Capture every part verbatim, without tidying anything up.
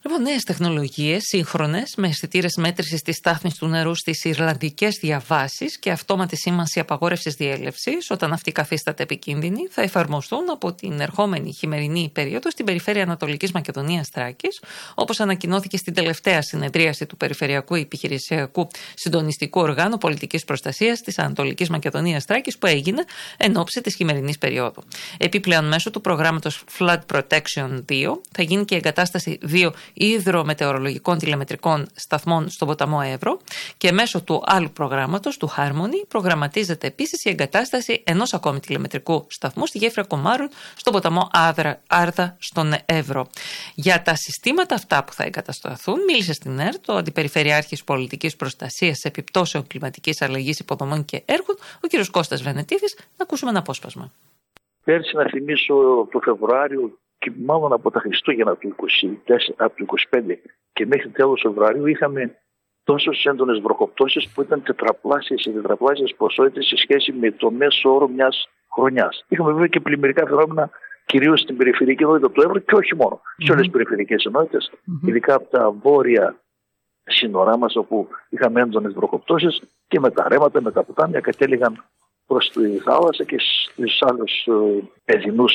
Λοιπόν, νέες τεχνολογίες, σύγχρονες, με αισθητήρες μέτρησης της στάθμης του νερού στις ιρλανδικές διαβάσεις και αυτόματη σήμανση απαγόρευσης διέλευσης, όταν αυτή καθίσταται επικίνδυνη, θα εφαρμοστούν από την ερχόμενη χειμερινή περίοδο στην περιφέρεια Ανατολικής Μακεδονίας Θράκης, όπως ανακοινώθηκε στην τελευταία συνεδρίαση του Περιφερειακού Επιχειρησιακού Συντονιστικού Οργάνου Πολιτικής Προστασίας της Ανατολικής Μακεδονίας Θράκης, που έγινε εν ώψη της χειμερινής περίοδου. Επιπλέον, μέσω του προγράμματος Flood Protection δύο θα γίνει και η εγκατάσταση δύο υδρομετεωρολογικών τηλεμετρικών σταθμών στον ποταμό Εύρο και μέσω του άλλου προγράμματος, του Harmony, προγραμματίζεται επίσης η εγκατάσταση ενός ακόμη τηλεμετρικού σταθμού στη γέφυρα Κομάρων στον ποταμό Άδρα, Άρδα στον Εύρο. Για τα συστήματα αυτά που θα εγκατασταθούν, μίλησε στην ΕΡΤ ο Αντιπεριφερειάρχης Πολιτικής Προστασίας Επιπτώσεων Κλιματικής Αλλαγής Υποδομών και Έργων, ο κ. Κώστας Βενετίδης. Να ακούσουμε ένα απόσπασμα. Πέρσι, να θυμίσω, το Φεβρουάριο και μάλλον από τα Χριστούγεννα του είκοσι τέσσερα, από το είκοσι πέντε και μέχρι τέλος Φεβρουαρίου, είχαμε τόσο έντονες βροχοπτώσεις που ήταν τετραπλάσιες ή τετραπλάσιες ποσότητες σε σχέση με το μέσο όρο μιας χρονιάς. Είχαμε βέβαια και πλημμυρικά φαινόμενα, κυρίως στην περιφερειακή ενότητα του Εύρου και όχι μόνο, mm-hmm. σε όλες τις περιφερειακές ενότητες, mm-hmm. ειδικά από τα βόρεια σύνορά μας, όπου είχαμε έντονες βροχοπτώσεις και με τα ρέματα, με τα ποτάμια κατέληγαν προς τη θάλασσα και στους άλλους παιδινούς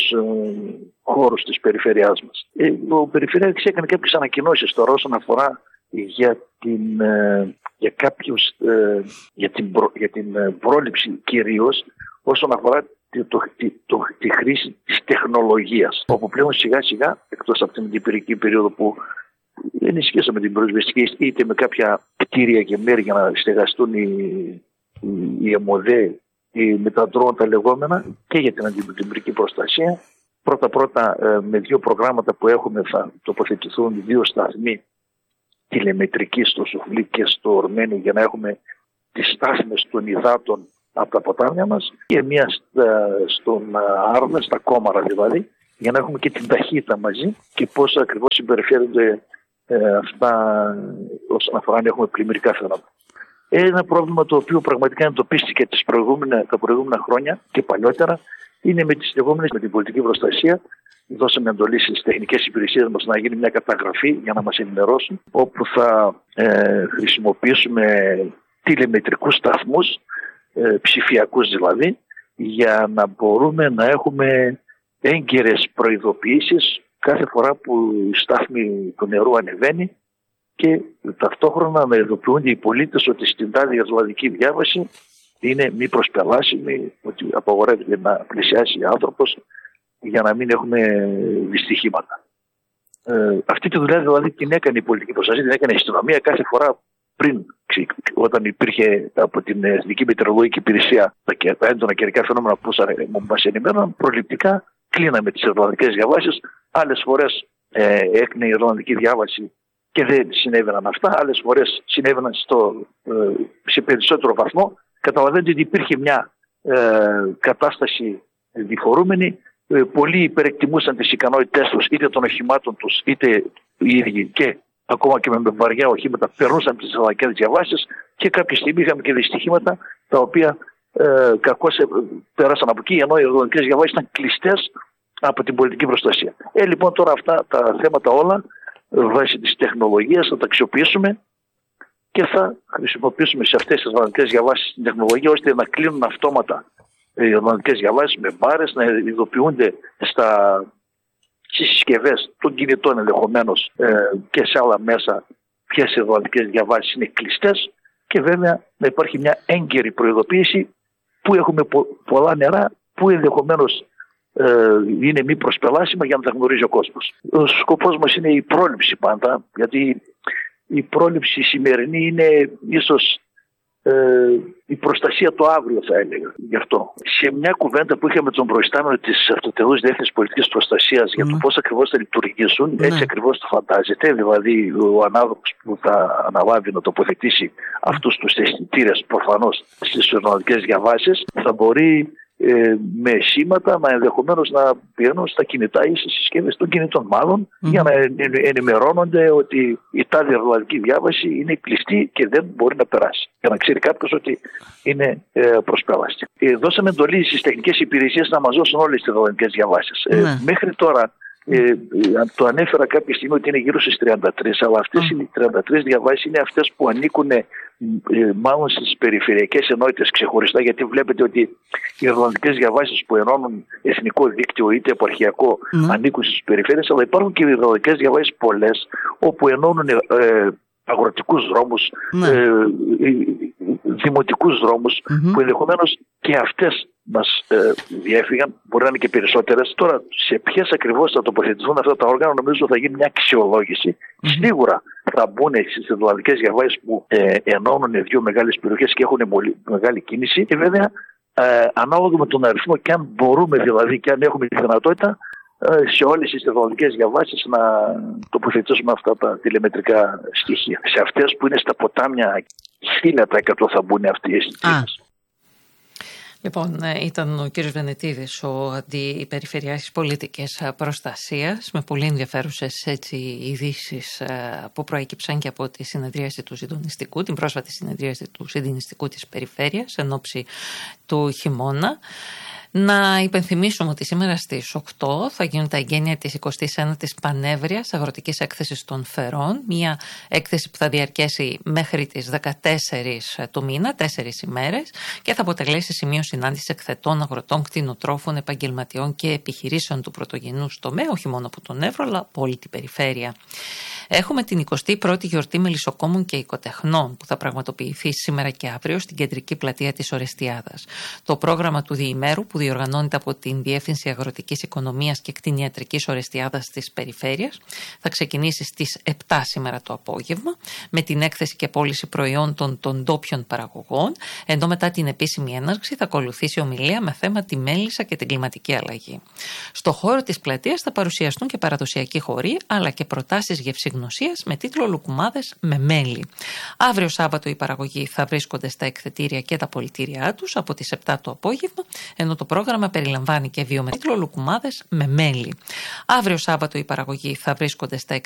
χώρους της περιφερειάς μας. Ο Περιφερειάρχης έκανε κάποιες ανακοινώσεις τώρα όσον αφορά για την, για κάποιους, για την, προ, για την πρόληψη, κυρίως όσον αφορά το, το, το, τη χρήση της τεχνολογίας. Όπου πλέον σιγά σιγά, εκτός από την κυπριακή περίοδο που ενισχύσαμε την προσβεστική, είτε με κάποια κτίρια και μέρη για να στεγαστούν οι, οι, οι αιμοδέοι, με τα ντρόουν τα λεγόμενα, και για την αντιπλημμυρική προστασία. Πρώτα-πρώτα με δύο προγράμματα που έχουμε θα τοποθετηθούν δύο σταθμοί τηλεμετρικοί στο Σουφλί και στο Ορμένιο, για να έχουμε τις στάθμες των υδάτων από τα ποτάμια μας, και μία στον Άρδα, στα Κόμαρα δηλαδή, για να έχουμε και την ταχύτητα μαζί και πώς ακριβώς συμπεριφέρονται αυτά όσον αφορά αν έχουμε πλημμυρικά φαινόμενα. Ένα πρόβλημα το οποίο πραγματικά εντοπίστηκε τις προηγούμενα, τα προηγούμενα χρόνια και παλιότερα είναι με τις λεγόμενες, με την πολιτική προστασία. Δώσαμε εντολή στις τεχνικές υπηρεσίες μας να γίνει μια καταγραφή για να μας ενημερώσουν, όπου θα ε, χρησιμοποιήσουμε τηλεμετρικούς σταθμούς, ε, ψηφιακούς δηλαδή, για να μπορούμε να έχουμε έγκαιρες προειδοποιήσεις κάθε φορά που η στάθμη του νερού ανεβαίνει, και ταυτόχρονα να ειδοποιούνται οι πολίτες ότι στην τάδε ιρλανδική διάβαση είναι μη προσπελάσιμη, ότι απαγορεύεται να πλησιάσει άνθρωπος, για να μην έχουμε δυστυχήματα. Ε, αυτή τη δουλειά δηλαδή την έκανε η πολιτική προστασία, την έκανε η αστυνομία κάθε φορά πριν, όταν υπήρχε από την Εθνική Μετεωρολογική Υπηρεσία τα, τα έντονα καιρικά φαινόμενα που μας ενημέρωναν, προληπτικά κλείναμε τις ιρλανδικές διαβάσεις. Άλλες φορές ε, έκνε η ιρλανδική διάβαση και δεν συνέβαιναν αυτά, άλλες φορές συνέβαιναν στο, ε, σε περισσότερο βαθμό. Καταλαβαίνετε ότι υπήρχε μια ε, κατάσταση διφορούμενη. Ε, πολλοί υπερεκτιμούσαν τις ικανότητές τους, είτε των οχημάτων τους, είτε οι ίδιοι, και ακόμα και με βαριά οχήματα περνούσαν τις ιρλανδικές διαβάσεις, και κάποια στιγμή είχαμε και δυστυχήματα τα οποία ε, κακώς ε, πέρασαν από εκεί, ενώ οι ιρλανδικές διαβάσεις ήταν κλειστές από την πολιτική προστασία. Ε, λοιπόν, τώρα αυτά τα θέματα όλα, βάσει της τεχνολογίας, θα τα αξιοποιήσουμε και θα χρησιμοποιήσουμε σε αυτές τις ιρλανδικές διαβάσεις την τεχνολογία, ώστε να κλείνουν αυτόματα οι ιρλανδικές διαβάσεις με μπάρες, να ειδοποιούνται στα, στις συσκευές των κινητών ενδεχομένως ε, και σε άλλα μέσα ποιες ιρλανδικές διαβάσεις είναι κλειστές, και βέβαια να υπάρχει μια έγκαιρη προειδοποίηση που έχουμε πο, πολλά νερά που ενδεχομένως Ε, είναι μη προσπελάσιμα, για να τα γνωρίζει ο κόσμος. Ο σκοπός μας είναι η πρόληψη πάντα, γιατί η πρόληψη σημερινή είναι ίσως ε, η προστασία το αύριο, θα έλεγα. Γι' αυτό. Σε μια κουβέντα που είχαμε τον προϊστάμενο της Αυτοτελούς Διεύθυνσης Πολιτικής Προστασίας mm. για το πώς ακριβώς θα λειτουργήσουν, mm. έτσι ακριβώς το φαντάζεται, δηλαδή ο ανάδοχος που θα αναλάβει να τοποθετήσει αυτούς τους αισθητήρες προφανώς στις ιρλανδικές διαβάσεις, θα μπορεί Ε, με σήματα να ενδεχομένως να πηγαίνουν στα κινητά ή στις συσκευές των κινητών μάλλον mm-hmm. για να ενημερώνονται ότι η τάδε ιρλανδική διάβαση είναι κλειστή και δεν μπορεί να περάσει, για να ξέρει κάποιος ότι είναι ε, προσπέλαστη. Ε, δώσαμε εντολή στις τεχνικές υπηρεσίες να μας δώσουν όλες τις ιρλανδικές διαβάσεις. Mm-hmm. Ε, μέχρι τώρα Ε, το ανέφερα κάποια στιγμή ότι είναι γύρω στις τριάντα τρεις, αλλά αυτές mm. οι τριάντα τρεις διαβάσεις είναι αυτές που ανήκουν ε, μάλλον στις περιφερειακές ενότητες ξεχωριστά, γιατί βλέπετε ότι οι Ιρλανδικές διαβάσεις που ενώνουν εθνικό δίκτυο είτε επαρχιακό mm. ανήκουν στις περιφέρειες, αλλά υπάρχουν και οι Ιρλανδικές διαβάσεις πολλές όπου ενώνουν ε, αγροτικούς δρόμους, mm. ε, δημοτικούς δρόμους mm-hmm. που ενδεχομένως και αυτές μας ε, διέφυγαν, μπορεί να είναι και περισσότερες. Τώρα, σε ποιες ακριβώς θα τοποθετηθούν αυτά τα όργανα, νομίζω θα γίνει μια αξιολόγηση. Mm-hmm. Σίγουρα θα μπουν στις Ιρλανδικές διαβάσεις που ε, ενώνουν δύο μεγάλες περιοχές και έχουν μεγάλη κίνηση. Και βέβαια, ε, ανάλογα με τον αριθμό και αν μπορούμε δηλαδή και αν έχουμε τη δυνατότητα, ε, σε όλες τις Ιρλανδικές διαβάσεις να τοποθετήσουμε αυτά τα τηλεμετρικά στοιχεία. Σε αυτές που είναι στα ποτάμια, χίλια τοις εκατό θα μπουν αυτοί οι αισθητήρες. Λοιπόν, ήταν ο κύριος Βενετίδης, ο Αντιπεριφερειάρχης Πολιτικής Προστασίας, με πολύ ενδιαφέρουσες έτσι ειδήσεις που προέκυψαν και από τη συνεδρίαση του συντονιστικού, την πρόσφατη συνεδρίαση του συντονιστικού της Περιφέρειας εν ώψη του χειμώνα. Να υπενθυμίσουμε ότι σήμερα στις οκτώ θα γίνουν τα εγγένεια της εικοστής ένατης Πανεύρειας Αγροτικής Έκθεσης των Φερών, μια έκθεση που θα διαρκέσει μέχρι τις δεκατέσσερις του μήνα, τέσσερις ημέρες, και θα αποτελέσει σημείο συνάντησης εκθετών, αγροτών, κτηνοτρόφων, επαγγελματιών και επιχειρήσεων του πρωτογενούς τομέα, όχι μόνο από τον Εύρο, αλλά από όλη την περιφέρεια. Έχουμε την εικοστή πρώτη γιορτή μελισσοκόμων και οικοτεχνών που θα πραγματοποιηθεί σήμερα και αύριο στην κεντρική πλατεία της Ορεστιάδας. Το πρόγραμμα του διημέρου, που διοργανώνεται από την Διεύθυνση Αγροτικής Οικονομίας και Κτηνιατρικής Ορεστιάδας της Περιφέρειας, θα ξεκινήσει στις επτά σήμερα το απόγευμα με την έκθεση και πώληση προϊόντων των ντόπιων παραγωγών, ενώ μετά την επίσημη έναρξη θα ακολουθήσει ομιλία με θέμα τη μέλισσα και την κλιματική αλλαγή. Στο χώρο της πλατείας θα παρουσιαστούν και παραδοσιακοί χοροί, αλλά και προτάσεις γευσηγνωσίας με τίτλο «Λουκουμάδες με μέλι». Αύριο Σάββατο οι παραγωγοί θα βρίσκονται στα εκθετήρια και τα πολιτήριά τους από τις επτά το απόγευμα, ενώ το πρόγραμμα περιλαμβάνει και βιομετρικό «Λουκουμάδες με μέλι». Αύριο Σάββατο οι παραγωγοί θα βρίσκονται στα εκθετήρια